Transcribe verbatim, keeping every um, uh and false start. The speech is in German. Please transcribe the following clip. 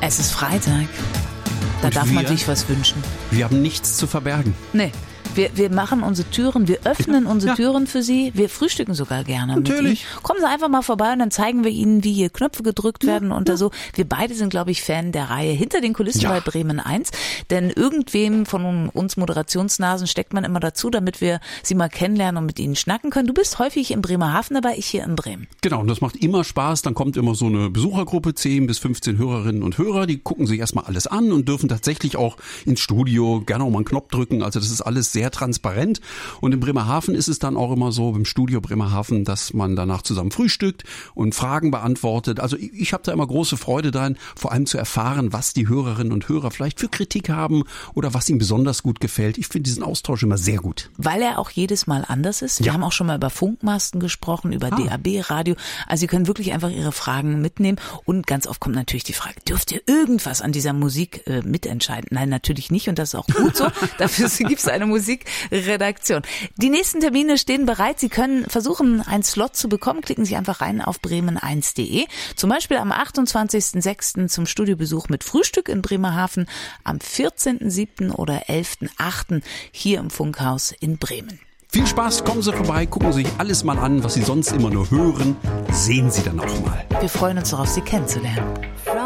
Es ist Freitag. Da Und darf man wir? sich was wünschen. Wir haben nichts zu verbergen. Nee. Wir, wir machen unsere Türen, wir öffnen Ja, unsere ja. Türen für Sie. Wir frühstücken sogar gerne Natürlich. mit Ihnen. Kommen Sie einfach mal vorbei und dann zeigen wir Ihnen, wie hier Knöpfe gedrückt werden und da so. Wir beide sind, glaube ich, Fan der Reihe Hinter den Kulissen Ja. bei Bremen eins. Denn irgendwem von uns Moderationsnasen steckt man immer dazu, damit wir Sie mal kennenlernen und mit Ihnen schnacken können. Du bist häufig in Bremerhaven dabei, ich hier in Bremen. Genau, und das macht immer Spaß. Dann kommt immer so eine Besuchergruppe, zehn bis fünfzehn Hörerinnen und Hörer. Die gucken sich erstmal alles an und dürfen tatsächlich auch ins Studio gerne auch mal einen Knopf drücken. Also das ist alles sehr transparent. Und in Bremerhaven ist es dann auch immer so, im Studio Bremerhaven, dass man danach zusammen frühstückt und Fragen beantwortet. Also ich, ich habe da immer große Freude dran, vor allem zu erfahren, was die Hörerinnen und Hörer vielleicht für Kritik haben oder was ihnen besonders gut gefällt. Ich finde diesen Austausch immer sehr gut. Weil er auch jedes Mal anders ist. Wir Ja. haben auch schon mal über Funkmasten gesprochen, über Ah. D A B-Radio. Also Sie können wirklich einfach Ihre Fragen mitnehmen. Und ganz oft kommt natürlich die Frage, dürft ihr irgendwas an dieser Musik äh, mitentscheiden? Nein, natürlich nicht. Und das ist auch gut so. Dafür gibt es eine Musikredaktion. Die nächsten Termine stehen bereit. Sie können versuchen, einen Slot zu bekommen. Klicken Sie einfach rein auf bremen eins punkt de. Zum Beispiel am achtundzwanzigsten sechsten zum Studiobesuch mit Frühstück in Bremerhaven, am vierzehnten siebten oder elften achten hier im Funkhaus in Bremen. Viel Spaß, kommen Sie vorbei, gucken Sie sich alles mal an, was Sie sonst immer nur hören, sehen Sie dann auch mal. Wir freuen uns darauf, Sie kennenzulernen.